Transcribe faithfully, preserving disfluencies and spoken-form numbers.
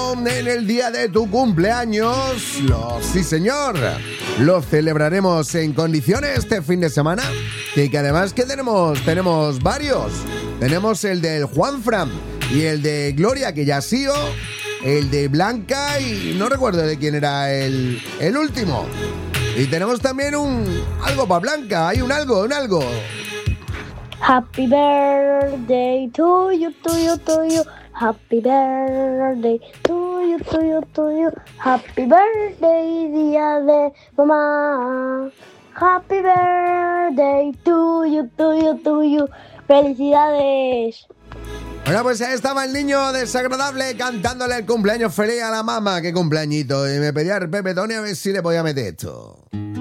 celebrarlo en el día de tu cumpleaños. Lo, sí, señor. Lo celebraremos en condiciones este fin de semana. Y que además que tenemos, tenemos varios. Tenemos el del Juanfran y el de Gloria, que ya ha sido. El de Blanca y no recuerdo de quién era el, el último. Y tenemos también un algo para Blanca. Hay un algo, un algo. Happy birthday to you, to you, to you. Happy birthday to you, to you, to you. Happy birthday, día de mamá. Happy birthday to you, to you, to you. Felicidades. Bueno, pues ahí estaba el niño desagradable cantándole el cumpleaños feliz a la mamá. Qué cumpleañito. Y me pedía el Pepe Tony a ver si le podía meter esto.